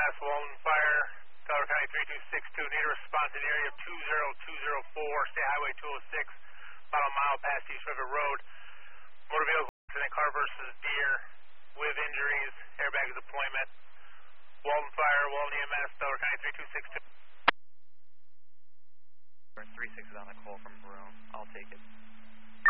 EMS, Walden Fire, Delaware County 3262. Need a response in area of 20204, State Highway 206, about a mile past East River Road. Motor vehicle accident, car versus deer, with injuries, airbag deployment. Walden Fire, Walden EMS, Delaware County 3262. 36 is on the call from Broome. I'll take it.